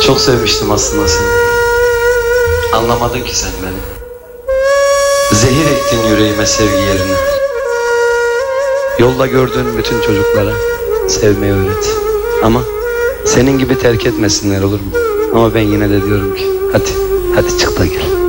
Çok sevmiştim aslında seni. Anlamadın ki sen beni. Zehir ektin yüreğime sevgi yerine. Yolda gördüğün bütün çocuklara sevmeyi öğret. Ama senin gibi terk etmesinler, olur mu? Ama ben yine de diyorum ki hadi çık da gel.